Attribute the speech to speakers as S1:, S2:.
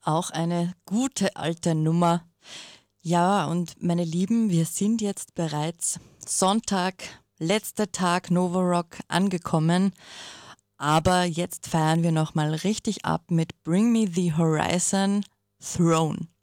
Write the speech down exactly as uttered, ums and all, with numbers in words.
S1: Auch eine gute alte Nummer. Ja, und meine Lieben, wir sind jetzt bereits Sonntag, letzter Tag Novorock angekommen. Aber jetzt feiern wir nochmal richtig ab mit Bring Me the Horizon Throne.